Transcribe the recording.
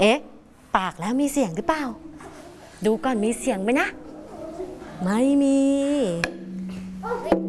เอ๊ะปากแล้วมีเสียงหรือเปล่าดูก่อนมีเสียงไหมนะไม่มี